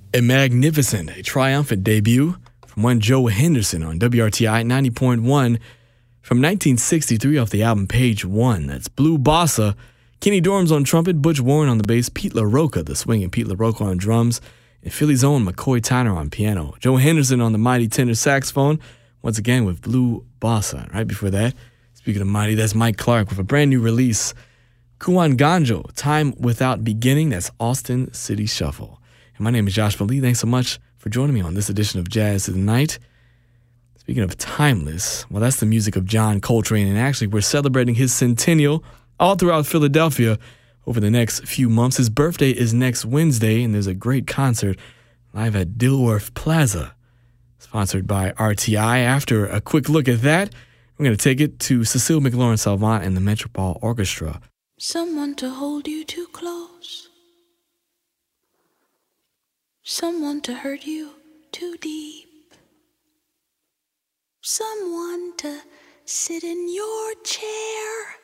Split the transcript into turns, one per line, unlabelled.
A magnificent, a triumphant debut from one Joe Henderson on WRTI 90.1 from 1963 off the album Page One. That's Blue Bossa. Kenny Dorhams on trumpet, Butch Warren on the bass, Pete LaRocca, the swinging Pete LaRocca on drums, and Philly's own McCoy Tyner on piano. Joe Henderson on the mighty tenor saxophone, once again with Blue Bossa. Right before that, speaking of mighty, that's Mike Clark with a brand new release, Kuan Ganjo, Time Without Beginning. That's Austin City Shuffle. And my name is Josh Lee. Thanks so much for joining me on this edition of Jazz to the Night. Speaking of timeless, well, that's the music of John Coltrane, and actually we're celebrating his centennial all throughout Philadelphia over the next few months. His birthday is next Wednesday, and there's a great concert live at Dilworth Plaza, sponsored by RTI. After a quick look at that, we're going to take it to Cecile McLaurin-Salvant and the Metropole Orchestra.
Someone to hold you too close. Someone to hurt you too deep. Someone to sit in your chair